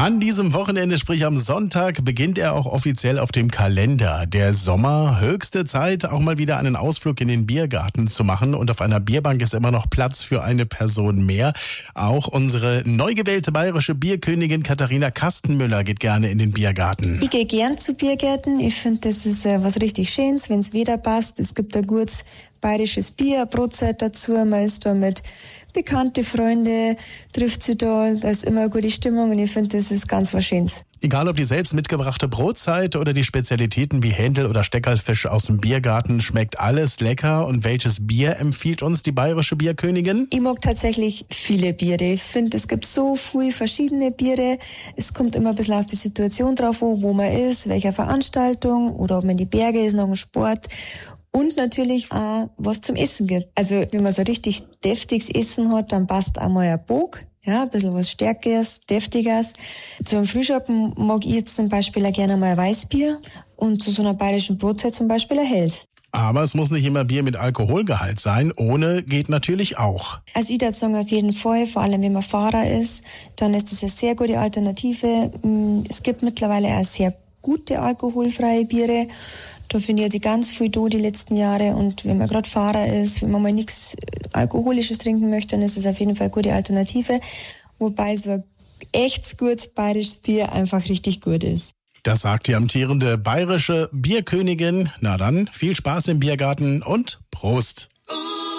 An diesem Wochenende, sprich am Sonntag, beginnt er auch offiziell auf dem Kalender. Der Sommer, höchste Zeit, auch mal wieder einen Ausflug in den Biergarten zu machen. Und auf einer Bierbank ist immer noch Platz für eine Person mehr. Auch unsere neu gewählte bayerische Bierkönigin Katharina Kastenmüller geht gerne in den Biergarten. Ich gehe gern zu Biergärten. Ich finde, das ist was richtig Schönes, wenn es Wetter passt. Es gibt ein gutes bayerisches Bier, eine Brotzeit dazu. Man ist da mit bekannte Freunde, trifft sie da ist immer eine gute Stimmung und ich finde, das ist ganz was Schönes. Egal ob die selbst mitgebrachte Brotzeit oder die Spezialitäten wie Händel oder Steckerlfisch aus dem Biergarten, schmeckt alles lecker. Und welches Bier empfiehlt uns die bayerische Bierkönigin? Ich mag tatsächlich viele Biere. Ich finde, es gibt so viele verschiedene Biere. Es kommt immer ein bisschen auf die Situation drauf, wo man ist, welcher Veranstaltung oder ob man in die Berge ist, noch ein Sport. Und natürlich auch, was zum Essen gibt. Also, wenn man so richtig deftiges Essen hat, dann passt auch mal ein Bock. Ja, ein bisschen was Stärkeres, Deftiges. Zum Frühschoppen mag ich jetzt zum Beispiel auch gerne mal ein Weißbier und zu so einer bayerischen Brotzeit zum Beispiel ein Helles. Aber es muss nicht immer Bier mit Alkoholgehalt sein. Ohne geht natürlich auch. Also ich würde sagen, auf jeden Fall, vor allem wenn man Fahrer ist, dann ist das eine sehr gute Alternative. Es gibt mittlerweile auch sehr gute alkoholfreie Biere. Da finde ich die ganz viel da die letzten Jahre. Und wenn man gerade Fahrer ist, wenn man mal nichts Alkoholisches trinken möchte, dann ist es auf jeden Fall eine gute Alternative. Wobei so ein echt gutes bayerisches Bier einfach richtig gut ist. Das sagt die amtierende bayerische Bierkönigin. Na dann, viel Spaß im Biergarten und Prost!